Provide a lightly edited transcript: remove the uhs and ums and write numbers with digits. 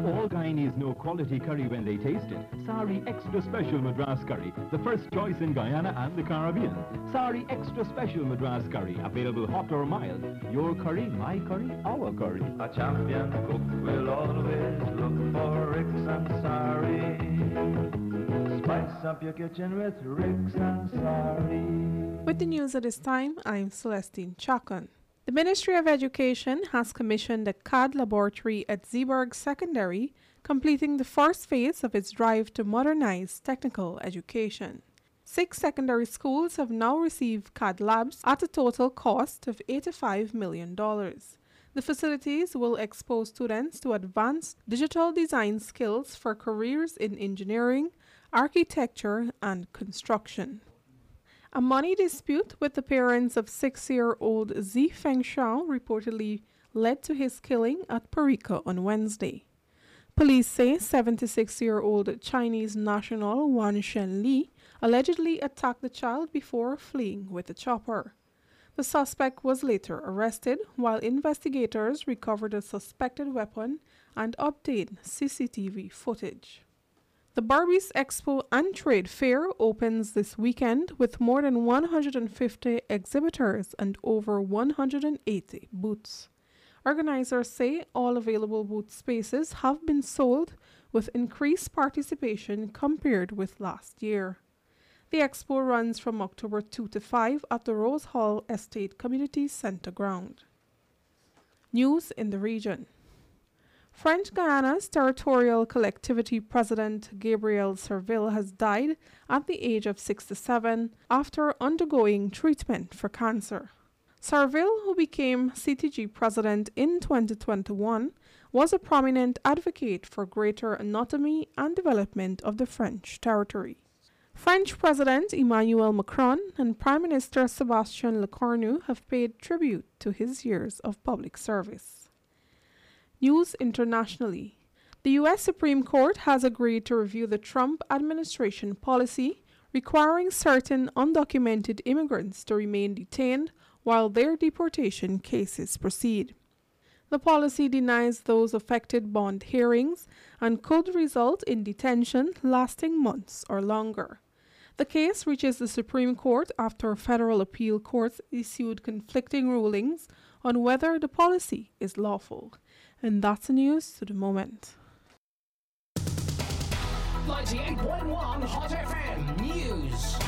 All Guyanese know quality curry when they taste it. Sari Extra Special Madras Curry, the first choice in Guyana and the Caribbean. Sari Extra Special Madras Curry, available hot or mild. Your curry, my curry, our curry. A champion cook will always look for Ricks and Sari. Spice up your kitchen with Ricks and Sari. With the news at this time, I'm Celestine Chacon. The Ministry of Education has commissioned a CAD laboratory at Zeeburg Secondary, completing the first phase of its drive to modernize technical education. 6 secondary schools have now received CAD labs at a total cost of $85 million. The facilities will expose students to advanced digital design skills for careers in engineering, architecture, and construction. A money dispute with the parents of 6-year-old Zi Fengshao reportedly led to his killing at Perico on Wednesday. Police say 76-year-old Chinese national Wan Shenli allegedly attacked the child before fleeing with a chopper. The suspect was later arrested, while investigators recovered a suspected weapon and obtained CCTV footage. The Barbies Expo and Trade Fair opens this weekend with more than 150 exhibitors and over 180 booths. Organizers say all available booth spaces have been sold, with increased participation compared with last year. The expo runs from October 2 to 5 at the Rose Hall Estate Community Center ground. News in the region. French Guyana's territorial collectivity president Gabriel Serville has died at the age of 67 after undergoing treatment for cancer. Serville, who became CTG president in 2021, was a prominent advocate for greater autonomy and development of the French territory. French President Emmanuel Macron and Prime Minister Sébastien Lecornu have paid tribute to his years of public service. News internationally. The U.S. Supreme Court has agreed to review the Trump administration policy requiring certain undocumented immigrants to remain detained while their deportation cases proceed. The policy denies those affected bond hearings and could result in detention lasting months or longer. The case reaches the Supreme Court after federal appeal courts issued conflicting rulings on whether the policy is lawful. And that's the news to the moment. 98.1 Hot FM News.